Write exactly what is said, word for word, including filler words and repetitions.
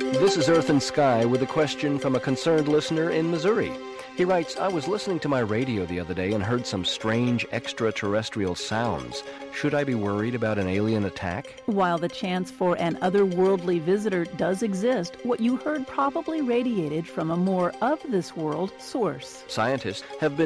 This is Earth and Sky with a question from a concerned listener in Missouri. He writes, I was listening to my radio the other day and heard some strange extraterrestrial sounds. Should I be worried about an alien attack? While the chance for an otherworldly visitor does exist, what you heard probably radiated from a more of this world source. Scientists have been